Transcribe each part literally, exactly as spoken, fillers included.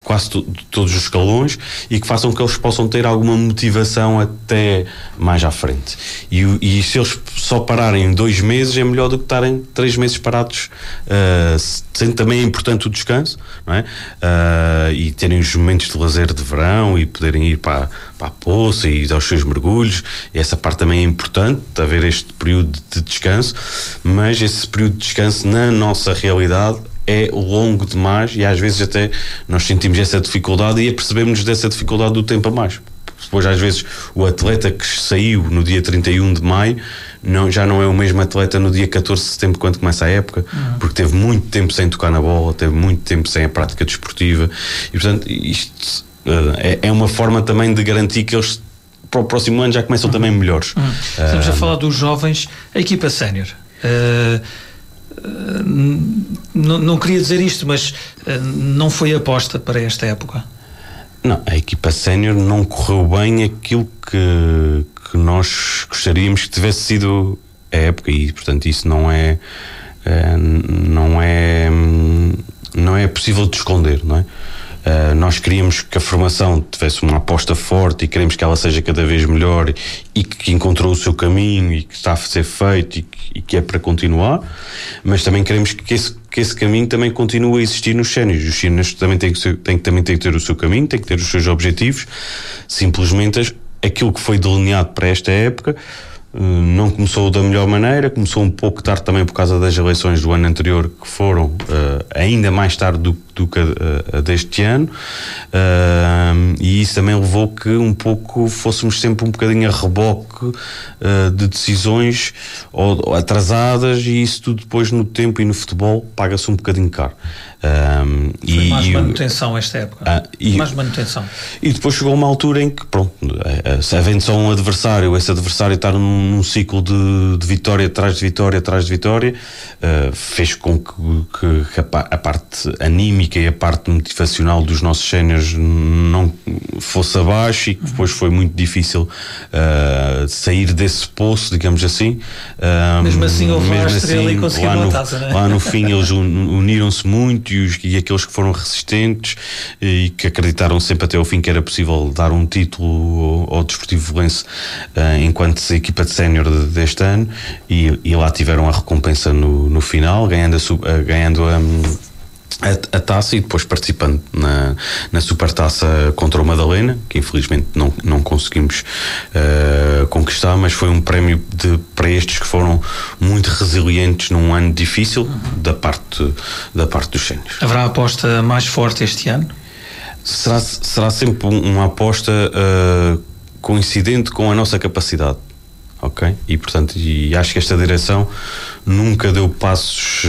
quase to, todos os escalões e que façam que eles possam ter alguma motivação até mais à frente. E, e se eles só pararem dois meses é melhor do que estarem três meses parados, uh, sendo também importante o descanso, não é? Uh, e terem os momentos de lazer de verão e poderem ir para, para a poça e dar os seus mergulhos. E essa parte também é importante, haver este período de descanso, mas esse período de descanso na nossa realidade é longo demais e às vezes até nós sentimos essa dificuldade e apercebemos dessa dificuldade do tempo a mais. Depois às vezes o atleta que saiu no dia trinta e um de maio não, já não é o mesmo atleta no dia catorze de setembro, quando começa a época, uhum. porque teve muito tempo sem tocar na bola, teve muito tempo sem a prática desportiva e portanto isto uh, é, é uma forma também de garantir que eles para o próximo ano já começam uhum. também melhores. Uhum. Estamos uh, a falar dos jovens, a equipa sénior. Uh, uh, não, não queria dizer isto, mas uh, não foi aposta para esta época? Não, a equipa sénior não correu bem aquilo que, que nós gostaríamos que tivesse sido a época e, portanto, isso não é, é não é não é possível de esconder, não é? Uh, nós queríamos que a formação tivesse uma aposta forte e queremos que ela seja cada vez melhor e que, que encontrou o seu caminho e que está a ser feito e que, e que é para continuar, mas também queremos que esse, que esse caminho também continue a existir nos séniores. Os séniores também têm que, ser, têm, também têm que ter o seu caminho, têm que ter os seus objetivos. Simplesmente aquilo que foi delineado para esta época uh, não começou da melhor maneira, começou um pouco tarde também por causa das eleições do ano anterior, que foram uh, ainda mais tarde do, do que a, a deste ano, uh, e isso também levou que um pouco fôssemos sempre um bocadinho a reboque uh, de decisões ou, ou atrasadas, e isso tudo depois no tempo e no futebol paga-se um bocadinho caro. Um, Foi e, mais e, manutenção esta época. Ah, e, mais manutenção. E depois chegou uma altura em que, pronto, se havendo só um adversário, esse adversário estar num, num ciclo de, de vitória atrás de vitória atrás de vitória, uh, fez com que, que a, a parte anímica e a parte motivacional dos nossos séniores não fosse abaixo, e que depois foi muito difícil uh, sair desse poço, digamos assim. Uh, mesmo assim houve uma estrela e conseguiram a taça, não é? Lá no fim eles uniram-se muito, e, os, e aqueles que foram resistentes e que acreditaram sempre até ao fim que era possível dar um título ao, ao Desportivo Belenense uh, enquanto equipa de sénior de, deste ano, e, e lá tiveram a recompensa no, no final, ganhando a, uh, ganhando a A, a taça, e depois participando na, na Supertaça contra o Madalena, que infelizmente não, não conseguimos uh, conquistar, mas foi um prémio de, para estes que foram muito resilientes num ano difícil, uhum. da parte, da parte dos séniores. Haverá aposta mais forte este ano? Será, será sempre uma aposta uh, coincidente com a nossa capacidade. Ok? E portanto, e acho que esta direção nunca deu passos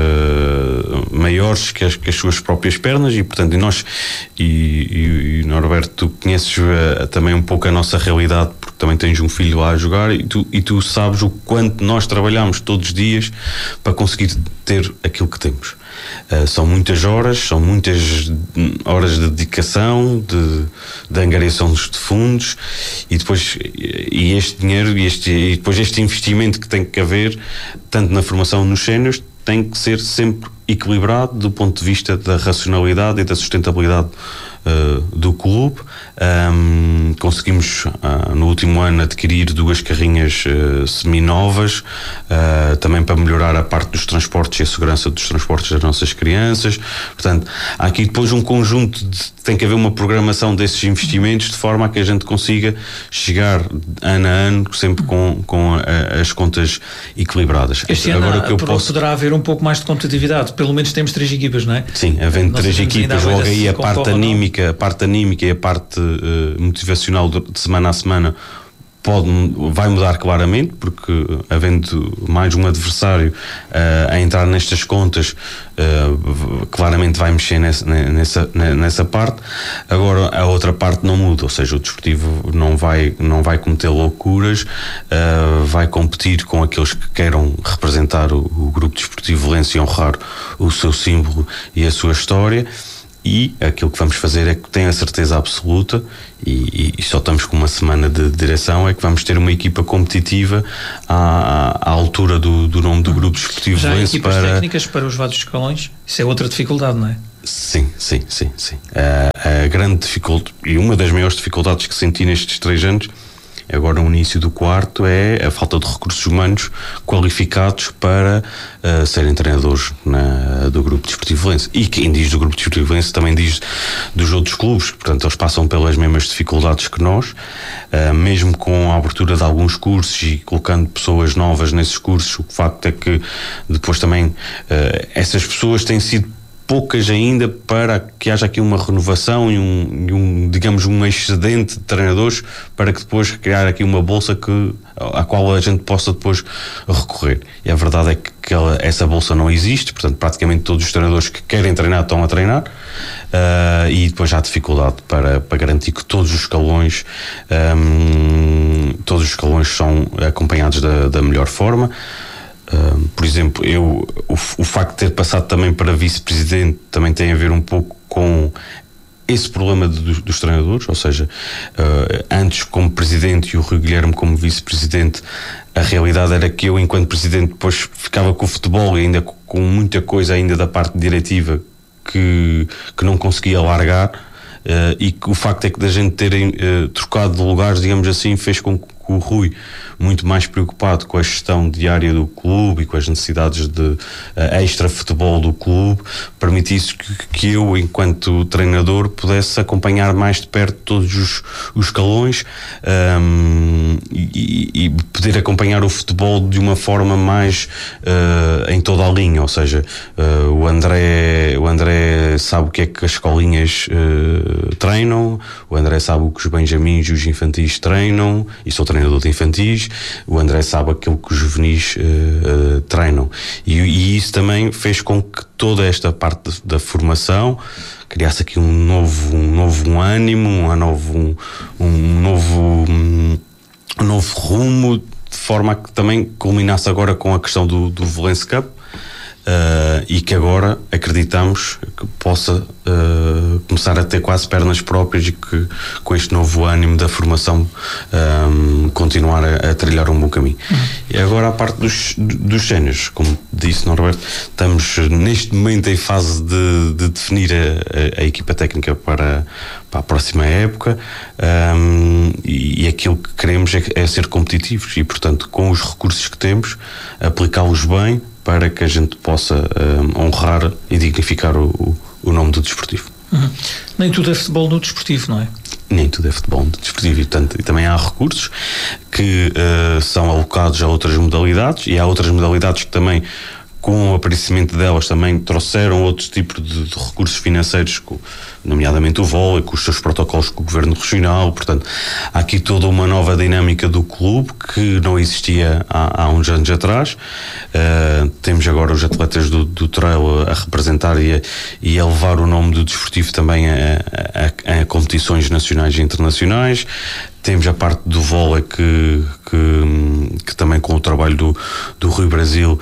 uh, maiores que as, que as suas próprias pernas, e portanto, e nós e, e, e Norberto, tu conheces uh, também um pouco a nossa realidade, porque também tens um filho lá a jogar, e tu, e tu sabes o quanto nós trabalhamos todos os dias para conseguir ter aquilo que temos. Uh, são muitas horas, são muitas horas de dedicação, de, de angariação de fundos, e depois e este dinheiro e, este, e depois este investimento que tem que haver, tanto na formação nos séniores, tem que ser sempre equilibrado do ponto de vista da racionalidade e da sustentabilidade uh, do clube. Um, conseguimos uh, no último ano adquirir duas carrinhas uh, seminovas, uh, também para melhorar a parte dos transportes e a segurança dos transportes das nossas crianças. Portanto, há aqui depois um conjunto de, tem que haver uma programação desses investimentos de forma a que a gente consiga chegar ano a ano sempre com, com a, as contas equilibradas. Este Agora, ano que eu posso... poderá haver um pouco mais de competitividade, pelo menos temos três equipas, não é? Sim, havendo Nós três equipas, logo aí a parte anímica, a parte anímica e a parte uh, motivacional de, de semana a semana pode, vai mudar claramente, porque havendo mais um adversário uh, a entrar nestas contas, uh, claramente vai mexer nessa, nessa, nessa parte. Agora a outra parte não muda, ou seja, o Desportivo não vai, não vai cometer loucuras, uh, vai competir com aqueles que queiram representar o, o Grupo Desportivo Belenense e honrar o seu símbolo e a sua história. E aquilo que vamos fazer é que tenho a certeza absoluta, e, e só estamos com uma semana de direção, é que vamos ter uma equipa competitiva à, à altura do, do nome do Grupo Desportivo Já há Belenense. equipas para... técnicas para os vários escalões? Isso é outra dificuldade, não é? Sim, sim, sim, sim. A, a grande dificuldade, e uma das maiores dificuldades que senti nestes três anos, agora no início do quarto, é a falta de recursos humanos qualificados para uh, serem treinadores na, do Grupo Desportivo Valense. E quem diz do Grupo Desportivo Valense também diz dos outros clubes, portanto eles passam pelas mesmas dificuldades que nós, uh, mesmo com a abertura de alguns cursos e colocando pessoas novas nesses cursos. O facto é que depois também uh, essas pessoas têm sido poucas ainda para que haja aqui uma renovação e um, e um, digamos, um excedente de treinadores para que depois criar aqui uma bolsa que, à qual a gente possa depois recorrer. E a verdade é que, que ela, essa bolsa não existe, portanto praticamente todos os treinadores que querem treinar estão a treinar, uh, e depois há dificuldade para, para garantir que todos os escalões um, todos os escalões são acompanhados da, da melhor forma. Uh, por exemplo, eu, o, o facto de ter passado também para vice-presidente também tem a ver um pouco com esse problema de, dos, dos treinadores, ou seja, uh, antes como presidente e o Rui Guilherme como vice-presidente, a realidade era que eu, enquanto presidente, depois ficava com o futebol e ainda com, com muita coisa ainda da parte diretiva que, que não conseguia largar, uh, e que o facto é que da gente terem uh, trocado de lugares, digamos assim, fez com que o Rui, muito mais preocupado com a gestão diária do clube e com as necessidades de uh, extra futebol do clube, permitisse que, que eu, enquanto treinador, pudesse acompanhar mais de perto todos os, os escalões, um, e, e poder acompanhar o futebol de uma forma mais uh, em toda a linha. Ou seja, uh, o André o André sabe o que é que as escolinhas uh, treinam, o André sabe o que os benjamins e os infantis treinam, e sou treinador de infantis, o André sabe aquilo que os juvenis uh, uh, treinam, e, e isso também fez com que toda esta parte de, da formação criasse aqui um novo, um novo ânimo, um novo, um, um novo um, um novo rumo, de forma a que também culminasse agora com a questão do, do Valense Cup. Uh, e que agora acreditamos que possa uh, começar a ter quase pernas próprias, e que com este novo ânimo da formação um, continuar a, a trilhar um bom caminho. Uhum. E agora a parte dos, dos séniores, como disse Norberto, estamos neste momento em fase de, de definir a, a, a equipa técnica para, para a próxima época, um, e, e aquilo que queremos é, é ser competitivos e, portanto, com os recursos que temos, aplicá-los bem para que a gente possa um, honrar e dignificar o, o, o nome do desportivo. Uhum. Nem tudo é futebol no desportivo, não é? Nem tudo é futebol no desportivo, e, portanto, e também há recursos que uh, são alocados a outras modalidades, e há outras modalidades que também, com o aparecimento delas, também trouxeram outros tipos de, de recursos financeiros, nomeadamente o vôlei, com os seus protocolos com o governo regional. Portanto, há aqui toda uma nova dinâmica do clube que não existia há, há uns anos atrás. Uh, temos agora os atletas do, do trail a representar e a, e a levar o nome do desportivo também a, a, a competições nacionais e internacionais. Temos a parte do vôlei que, que, que também, com o trabalho do, do Rui Brasil,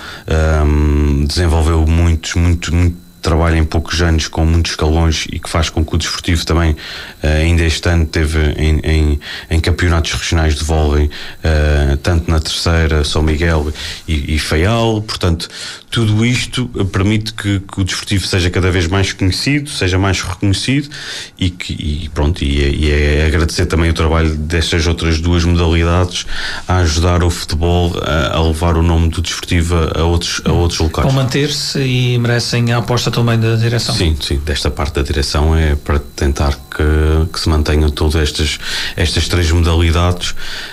um, desenvolveu muitos, muito, muito trabalho em poucos anos, com muitos escalões, e que faz com que o desportivo também, uh, ainda este ano, teve em, em, em campeonatos regionais de vôlei, uh, tanto na Terceira, São Miguel e, e Faial. Portanto, tudo isto permite que, que o desportivo seja cada vez mais conhecido, seja mais reconhecido, e, que, e pronto, e é, e é agradecer também o trabalho destas outras duas modalidades a ajudar o futebol a, a levar o nome do desportivo a, a, outros, a outros locais. Vão manter-se e merecem a aposta também da direção. Sim, sim, desta parte da direção é para tentar que, que se mantenham todas estas, estas três modalidades,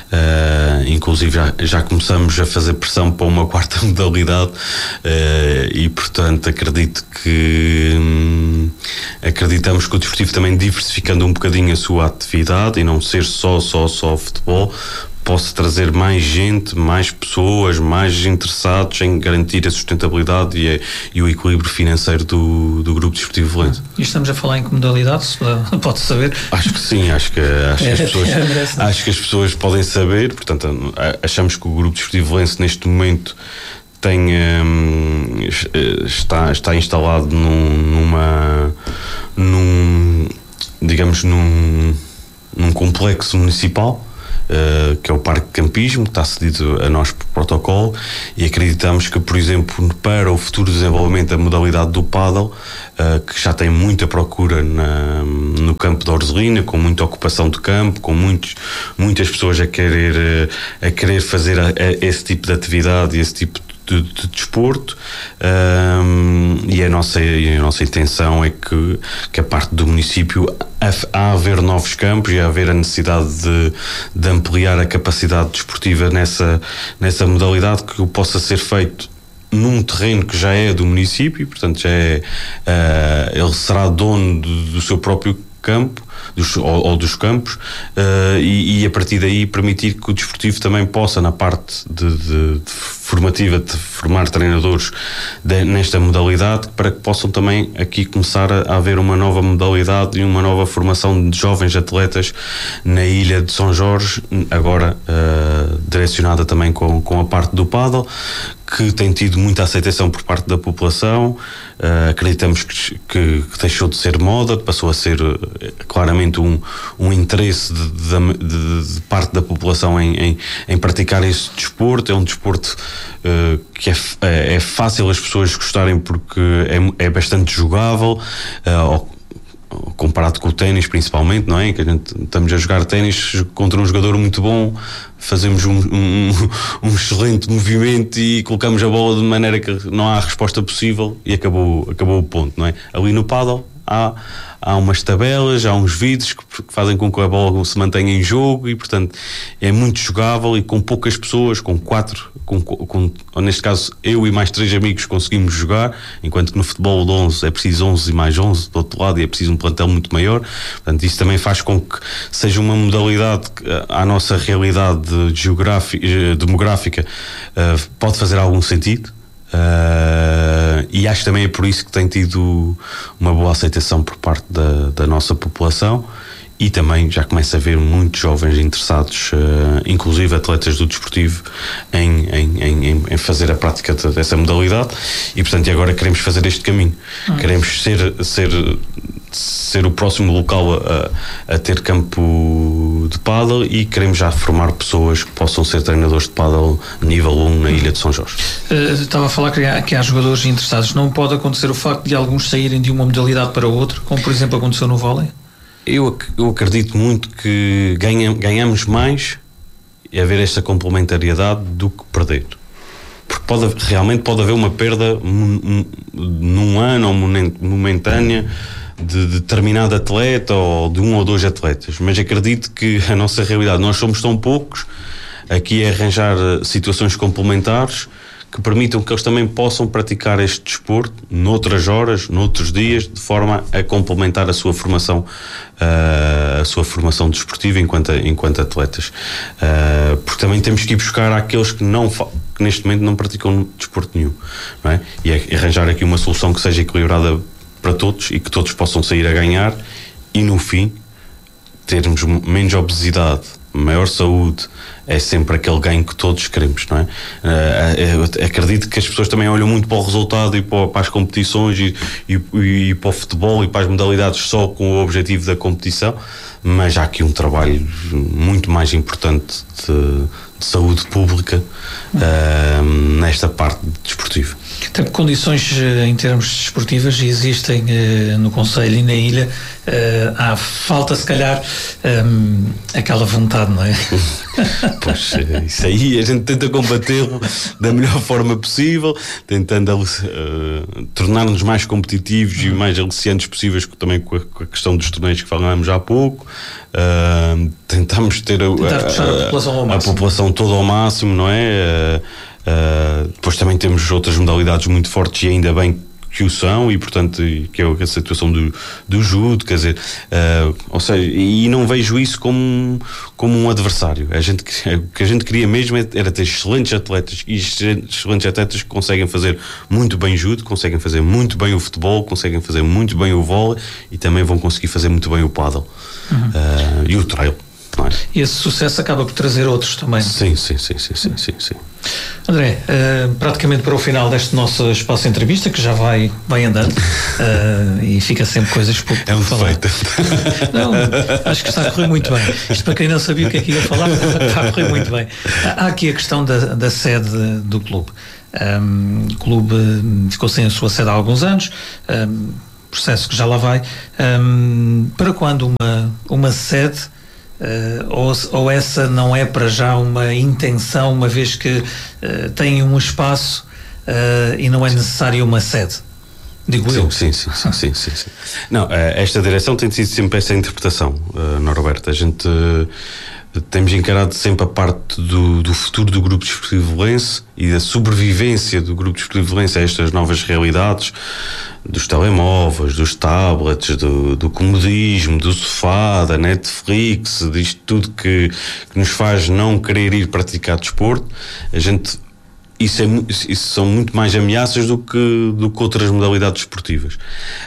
uh, inclusive já, já começamos a fazer pressão para uma quarta modalidade, uh, e portanto acredito que hum, acreditamos que o desportivo, também diversificando um bocadinho a sua atividade e não ser só, só, só futebol, possa trazer mais gente, mais pessoas, mais interessados em garantir a sustentabilidade e, a, e o equilíbrio financeiro do, do Grupo Desportivo Valense. E estamos a falar em que modalidade? Pode saber? Acho que sim, acho que, acho, que as pessoas, acho que as pessoas podem saber. Portanto, achamos que o Grupo Desportivo Valense neste momento tem, um, está, está instalado num, numa num, digamos num, num complexo municipal, uh, que é o parque de campismo, que está cedido a nós por protocolo, e acreditamos que, por exemplo, para o futuro desenvolvimento da modalidade do pádel, uh, que já tem muita procura na, no campo de Orzelina, com muita ocupação de campo, com muitos, muitas pessoas a querer, a querer fazer a, a esse tipo de atividade e esse tipo de De, de desporto, um, e, a nossa, e a nossa intenção é que, que a parte do município, a, a haver novos campos e a haver a necessidade de, de ampliar a capacidade desportiva nessa, nessa modalidade, que possa ser feito num terreno que já é do município, portanto já é, uh, ele será dono do, do seu próprio campo, dos, ou, ou dos campos, uh, e, e a partir daí permitir que o desportivo também possa, na parte de, de, de formativa, de formar treinadores de, nesta modalidade, para que possam também aqui começar a, a haver uma nova modalidade e uma nova formação de jovens atletas na ilha de São Jorge, agora uh, direcionada também com, com a parte do pádel, que tem tido muita aceitação por parte da população. Uh, acreditamos que, que, que deixou de ser moda, passou a ser uh, claramente um, um interesse de, de, de, de parte da população em, em, em praticar esse desporto. É um desporto uh, que é, é, é fácil as pessoas gostarem, porque é, é bastante jogável, uh, comparado com o ténis principalmente, não é? Que a gente estamos a jogar ténis contra um jogador muito bom, fazemos um, um, um excelente movimento e colocamos a bola de maneira que não há resposta possível, e acabou, acabou o ponto, não é? Ali no pádel há, há umas tabelas, há uns vídeos que, que fazem com que a bola se mantenha em jogo, e portanto é muito jogável, e com poucas pessoas, com quatro, com, com, neste caso eu e mais três amigos conseguimos jogar, enquanto que no futebol de onze é preciso onze e mais onze do outro lado, e é preciso um plantel muito maior. Portanto, isso também faz com que seja uma modalidade que, à nossa realidade geográfica, demográfica, uh, pode fazer algum sentido. Uh, e acho que também é por isso que tem tido uma boa aceitação por parte da, da nossa população, e também já começa a haver muitos jovens interessados, uh, inclusive atletas do desportivo, em, em, em, em fazer a prática dessa modalidade, e portanto agora queremos fazer este caminho. Hum. Queremos ser, ser, ser o próximo local a, a ter campo de pádel, e queremos já formar pessoas que possam ser treinadores de pádel nível um na Ilha de São Jorge. Uh, estava a falar que há, que há jogadores interessados. Não pode acontecer o facto de alguns saírem de uma modalidade para outra, como por exemplo aconteceu no vôlei? Eu, eu acredito muito que ganha, ganhamos mais a haver esta complementariedade do que perder. Porque pode, realmente pode haver uma perda num, num ano ou momentânea de determinado atleta, ou de um ou dois atletas, mas acredito que a nossa realidade, nós somos tão poucos, aqui é arranjar situações complementares que permitam que eles também possam praticar este desporto noutras horas, noutros dias, de forma a complementar a sua formação, uh, a sua formação desportiva enquanto, enquanto atletas. Uh, porque também temos que ir buscar àqueles que, não, que neste momento não praticam desporto nenhum, não é? E é arranjar aqui uma solução que seja equilibrada para todos e que todos possam sair a ganhar, e no fim termos menos obesidade, maior saúde. É sempre aquele ganho que todos queremos, não é? Uh, acredito que as pessoas também olham muito para o resultado e para, para as competições e, e, e para o futebol e para as modalidades só com o objetivo da competição, mas há aqui um trabalho muito mais importante de, de saúde pública uh, nesta parte desportiva. Tem condições em termos desportivas existem uh, no Conselho e na ilha. Uh, há falta, se calhar, um, aquela vontade, não é? Pois, isso aí a gente tenta combatê-lo da melhor forma possível, tentando uh, tornar-nos mais competitivos uhum. e mais aliciantes possíveis, também com a, com a questão dos torneios que falámos há pouco. Uh, tentamos ter a, a, a, população a, a população toda ao máximo, não é? Uh, Uh, depois também temos outras modalidades muito fortes, e ainda bem que o são, e portanto que é a situação do, do judo, quer dizer, uh, ou seja, e não vejo isso como, como um adversário. A gente, o que a gente queria mesmo era ter excelentes atletas, e excelentes atletas que conseguem fazer muito bem judo, conseguem fazer muito bem o futebol, conseguem fazer muito bem o vôlei, e também vão conseguir fazer muito bem o pádel uhum. uh, e o trail. não é? E esse sucesso acaba por trazer outros também. Sim, sim, sim, sim, sim, sim, sim. André, uh, praticamente para o final deste nosso espaço de entrevista, que já vai, vai andando, uh, e fica sempre coisas por, por é um falar. defeito. Não, acho que está a correr muito bem. Isto para quem não sabia o que é que ia falar, está a correr muito bem. Há aqui a questão da, da sede do clube. Um, o clube ficou sem a sua sede há alguns anos, um, processo que já lá vai. Um, para quando uma, uma sede, uh, ou, ou essa não é para já uma intenção, uma vez que uh, tem um espaço uh, e não é necessário uma sede? Digo sim, eu. Sim, sim, sim, sim, sim, sim. Não, esta direção tem sido sempre essa interpretação, uh, Norberto. A gente uh, temos encarado sempre a parte do, do futuro do Grupo Desportivo Belenense e da sobrevivência do Grupo Desportivo Belenense a estas novas realidades dos telemóveis, dos tablets, do, do comodismo, do sofá, da Netflix, disto tudo que, que nos faz não querer ir praticar desporto. A gente Isso, é, isso são muito mais ameaças do que, do que outras modalidades desportivas.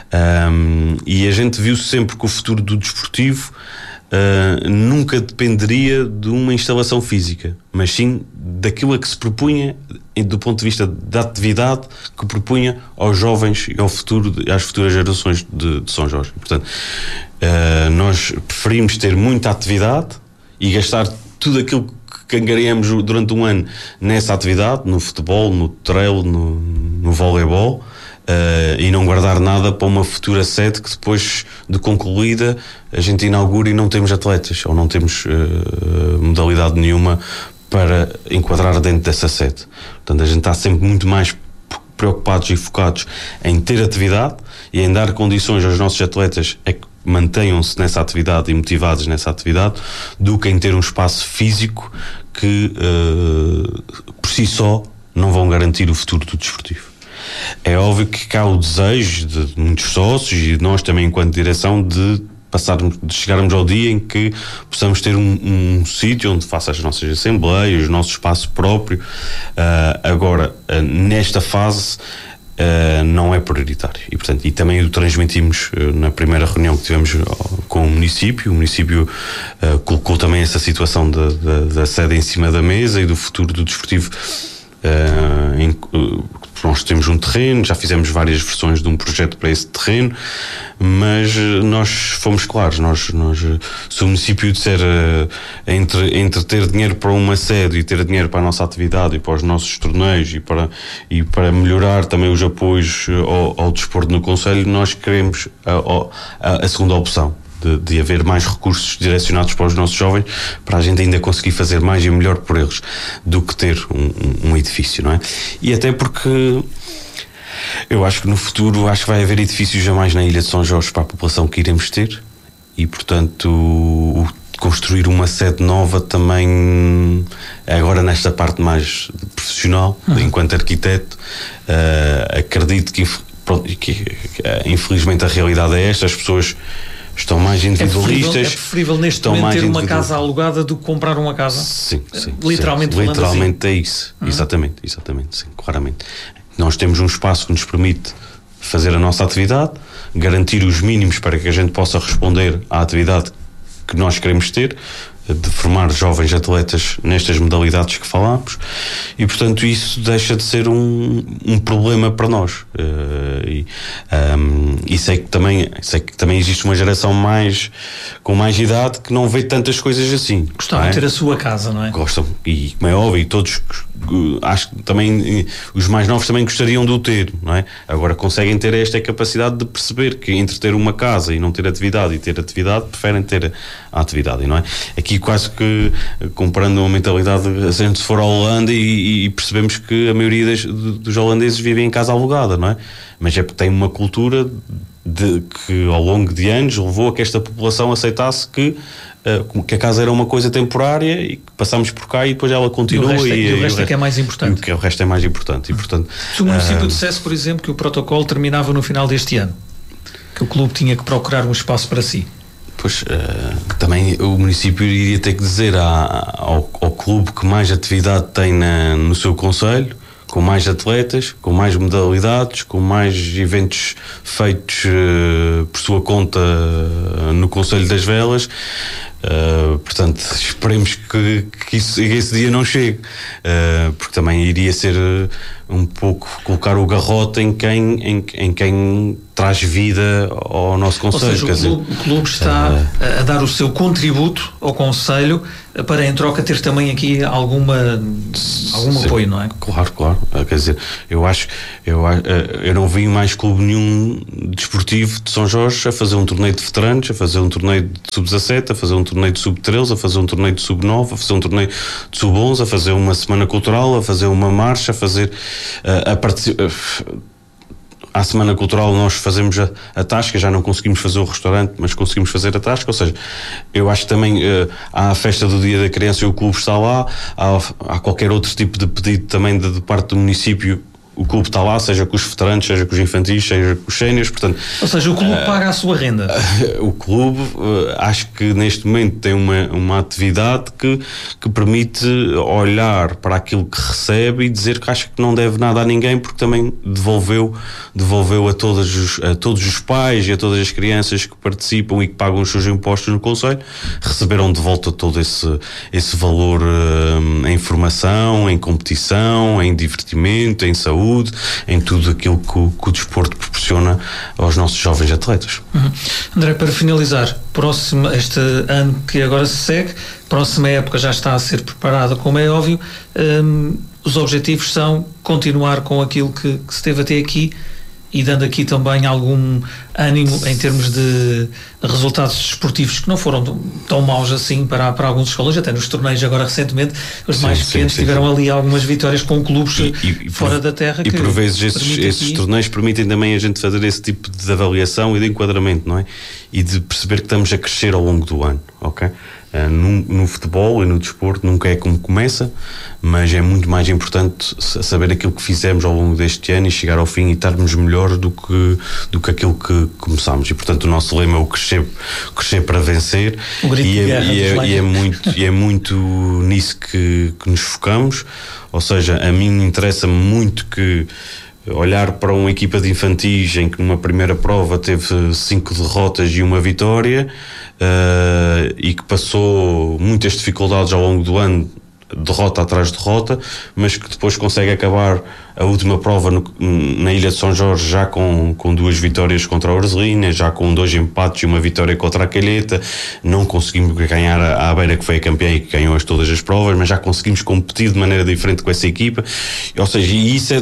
Um, e a gente viu sempre que o futuro do desportivo uh, nunca dependeria de uma instalação física, mas sim daquilo a que se propunha do ponto de vista da atividade que propunha aos jovens e ao futuro, às futuras gerações de, de São Jorge. Portanto, uh, nós preferimos ter muita atividade e gastar tudo aquilo que angariamos durante um ano nessa atividade, no futebol, no trail, no, no voleibol, uh, e não guardar nada para uma futura sede que depois de concluída a gente inaugura e não temos atletas ou não temos uh, modalidade nenhuma para enquadrar dentro dessa sede. Portanto, a gente está sempre muito mais preocupados e focados em ter atividade e em dar condições aos nossos atletas a que mantenham-se nessa atividade e motivados nessa atividade, do que em ter um espaço físico que uh, por si só não vão garantir o futuro do desportivo. É óbvio que há o desejo de muitos sócios e de nós também enquanto direção de passarmos, de chegarmos ao dia em que possamos ter um, um sítio onde faça as nossas assembleias, o nosso espaço próprio. Uh, agora, uh, nesta fase Uh, não é prioritário e, portanto, e também o transmitimos uh, na primeira reunião que tivemos uh, com o município. O município uh, colocou também essa situação da, da, da sede em cima da mesa e do futuro do desportivo. Uh, em, uh, nós temos um terreno, já fizemos várias versões de um projeto para esse terreno, mas uh, nós fomos claros. Nós, nós, se o município disser uh, entre, entre ter dinheiro para uma sede e ter dinheiro para a nossa atividade e para os nossos torneios e para, e para melhorar também os apoios ao, ao desporto no concelho, nós queremos a, a, a segunda opção. De, de haver mais recursos direcionados para os nossos jovens, para a gente ainda conseguir fazer mais e melhor por eles do que ter um, um, um edifício, não é? E até porque eu acho que no futuro acho que vai haver edifícios jamais na Ilha de São Jorge para a população que iremos ter e, portanto, o, construir uma sede nova também, agora nesta parte mais profissional, uhum. enquanto arquiteto, uh, acredito que, pronto, que, que infelizmente a realidade é esta, as pessoas estão mais individualistas. É preferível, é preferível neste momento ter uma casa alugada do que comprar uma casa? Sim, sim. Literalmente sim. falando Literalmente assim. É isso. Uhum. Exatamente, exatamente, sim, claramente. Nós temos um espaço que nos permite fazer a nossa atividade, garantir os mínimos para que a gente possa responder à atividade que nós queremos ter, de formar jovens atletas nestas modalidades que falámos, e portanto isso deixa de ser um, um problema para nós. Uh, e, um, e sei que também sei que também existe uma geração mais com mais idade que não vê tantas coisas assim. Gostavam de ter a sua casa, não é? Gostam, e como é óbvio, todos, acho que também os mais novos também gostariam de o ter, não é? Agora conseguem ter esta capacidade de perceber que entre ter uma casa e não ter atividade e ter atividade, preferem ter a atividade, não é? Aqui quase que comparando uma mentalidade, se a gente for à Holanda e, e percebemos que a maioria das, dos holandeses vivem em casa alugada, não é? Mas é porque tem uma cultura de, que ao longo de anos levou a que esta população aceitasse que Uh, que a casa era uma coisa temporária e que passámos por cá e depois ela continua. E o resto, é, e, e o resto é que é mais importante. E o, que, o resto é mais importante. E, portanto, se o município uh, dissesse, por exemplo, que o protocolo terminava no final deste ano, que o clube tinha que procurar um espaço para si. Pois, uh, também o município iria ter que dizer à, ao, ao clube que mais atividade tem na, no seu concelho, com mais atletas, com mais modalidades, com mais eventos feitos uh, por sua conta uh, no Conselho das Velas, Uh, portanto, esperemos que, que isso, esse dia não chegue, uh, porque também iria ser uh, um pouco colocar o garrote em quem, em, em quem traz vida ao nosso conselho. Ou seja, o clube, o clube está uh, a dar o seu contributo ao conselho para, em troca, ter também aqui alguma, algum sim, apoio, não é? Claro, claro. Quer dizer, eu acho, eu, eu não vi mais clube nenhum desportivo de São Jorge a fazer um torneio de veteranos, a fazer um torneio de sub dezassete, a fazer um torneio de sub treze, a fazer um torneio de sub nove, a fazer um torneio de sub onze, a fazer uma semana cultural, a fazer uma marcha, a fazer a, a participar. À Semana Cultural nós fazemos a, a tasca, já não conseguimos fazer o restaurante, mas conseguimos fazer a tasca, ou seja, eu acho que também uh, há a festa do Dia da Criança e o clube está lá, há, há qualquer outro tipo de pedido também de, de parte do município, o clube está lá, seja com os veteranos, seja com os infantis, seja com os séniores, portanto... Ou seja, o clube uh, paga a sua renda. Uh, o clube, uh, acho que neste momento tem uma, uma atividade que, que permite olhar para aquilo que recebe e dizer que acha que não deve nada a ninguém, porque também devolveu, devolveu a, todos os, a todos os pais e a todas as crianças que participam e que pagam os seus impostos no concelho, receberam de volta todo esse, esse valor uh, em formação, em competição, em divertimento, em saúde, em tudo aquilo que o, que o desporto proporciona aos nossos jovens atletas. Uhum. André, para finalizar, próximo, este ano que agora se segue, próxima época já está a ser preparada, como é óbvio, um, os objetivos são continuar com aquilo que, que se teve até aqui e dando aqui também algum ânimo em termos de resultados desportivos que não foram tão maus assim para, para alguns escolas, até nos torneios agora recentemente, os sim, mais pequenos sim, sim, tiveram sim. ali algumas vitórias com clubes e, e, fora por, da terra. E que por vezes esses, esses aqui... torneios permitem também a gente fazer esse tipo de avaliação e de enquadramento, não é? E de perceber que estamos a crescer ao longo do ano, ok? Uh, no, no futebol e no desporto nunca é como começa, mas é muito mais importante saber aquilo que fizemos ao longo deste ano e chegar ao fim e estarmos melhor do que, do que aquilo que começámos. E portanto o nosso lema é o crescer, crescer para vencer, e é, e, é, e, é muito, e é muito nisso que, que nos focamos. Ou seja, a mim interessa-me muito que olhar para uma equipa de infantis em que numa primeira prova teve cinco derrotas e uma vitória, uh, e que passou muitas dificuldades ao longo do ano, derrota atrás de derrota, mas que depois consegue acabar a última prova no, na Ilha de São Jorge já com, com duas vitórias contra a Orzelina, já com dois empates e uma vitória contra a Calheta. Não conseguimos ganhar a, a Aveira, que foi a campeã e que ganhou as, todas as provas, mas já conseguimos competir de maneira diferente com essa equipa. Ou seja, e isso é,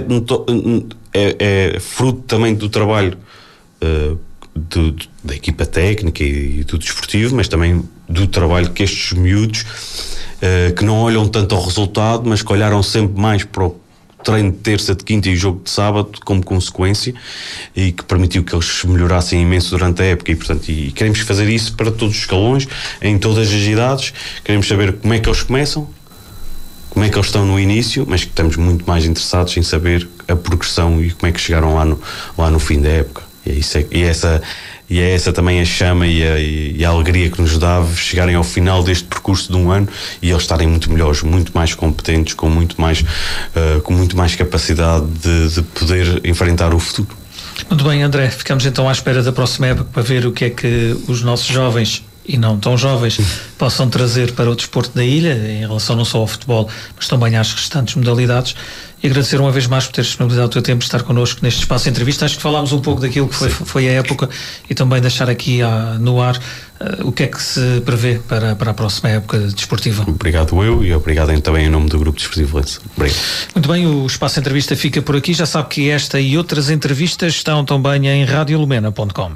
é, é fruto também do trabalho uh, do, da equipa técnica e, e do desportivo, mas também do trabalho que estes miúdos Uh, que não olham tanto ao resultado, mas que olharam sempre mais para o treino de terça, de quinta e o jogo de sábado como consequência, e que permitiu que eles melhorassem imenso durante a época. E portanto, e queremos fazer isso para todos os escalões, em todas as idades. Queremos saber como é que eles começam, como é que eles estão no início, mas que estamos muito mais interessados em saber a progressão e como é que chegaram lá no, lá no fim da época. E é, isso é, e essa E é essa também a chama e a, e a alegria que nos dá chegarem ao final deste percurso de um ano e eles estarem muito melhores, muito mais competentes, com muito mais, uh, com muito mais capacidade de, de poder enfrentar o futuro. Muito bem, André, ficamos então à espera da próxima época para ver o que é que os nossos jovens e não tão jovens possam trazer para o desporto da ilha, em relação não só ao futebol, mas também às restantes modalidades. E agradecer uma vez mais por teres disponibilizado o teu tempo de estar connosco neste espaço de entrevista. Acho que falámos um pouco daquilo que foi, foi a época e também deixar aqui a, no ar uh, o que é que se prevê para, para a próxima época desportiva. Obrigado eu e obrigado também em nome do Grupo Desportivo Lenço. Obrigado. Muito bem, o espaço de entrevista fica por aqui. Já sabe que esta e outras entrevistas estão também em radio lumena ponto com.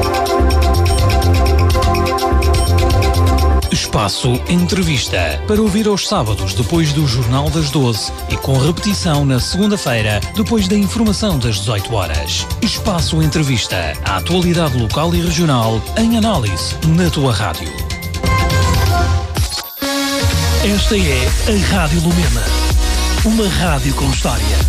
Espaço Entrevista, para ouvir aos sábados depois do Jornal das doze e com repetição na segunda-feira depois da informação das dezoito horas. Espaço Entrevista, a atualidade local e regional em análise na tua rádio. Esta é a Rádio Lumena, uma rádio com história.